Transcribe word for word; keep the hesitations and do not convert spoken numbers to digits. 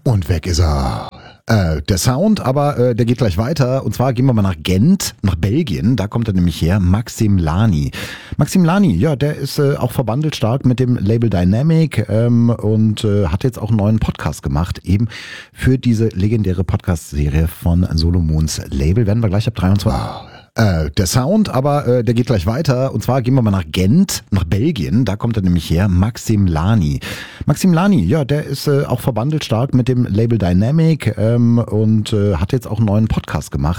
Und weg ist er. Äh, der Sound, aber äh, der geht gleich weiter. Und zwar gehen wir mal nach Gent, nach Belgien. Da kommt er nämlich her, Maxim Lani. Maxim Lani, ja, der ist äh, auch verbandelt stark mit dem Label Dynamic ähm, und äh, hat jetzt auch einen neuen Podcast gemacht, eben für diese legendäre Podcast-Serie von Solomons Label. Werden wir gleich ab dreiundzwanzig. Wow. Äh, der Sound, aber äh, der geht gleich weiter. Und zwar gehen wir mal nach Gent, nach Belgien. Da kommt er nämlich her, Maxim Lani. Maxim Lani, ja, der ist äh, auch verbandelt stark mit dem Label Dynamic ähm, und äh, hat jetzt auch einen neuen Podcast gemacht.